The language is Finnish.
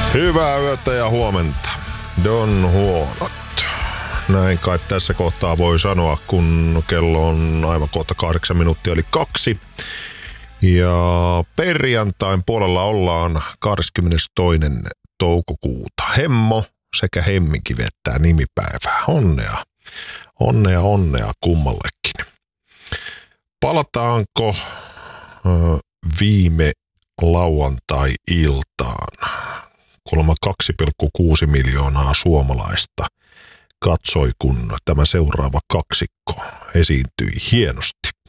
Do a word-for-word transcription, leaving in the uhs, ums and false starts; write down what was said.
Hyvää yötä ja huomenta. Don huonot. Näin kai tässä kohtaa voi sanoa, kun kello on aivan kohta kahdeksan minuuttia eli kaksi. Ja perjantain puolella ollaan kahdeskymmenestoinen toukokuuta. Hemmo sekä Hemminki viettää nimipäivää. Onnea, onnea, onnea kummallekin. Palataanko ö, viime lauantai-iltaan? Kuulemma kaksi pilkku kuusi miljoonaa suomalaista katsoi, kun tämä seuraava kaksikko esiintyi hienosti.